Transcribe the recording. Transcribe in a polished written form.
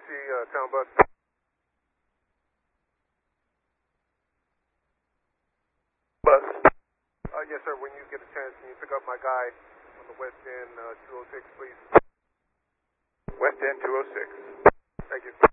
town bus. Bus. Yes, sir. When you get a chance, can you pick up my guy on the West End 206, please? West End 206. Thank you.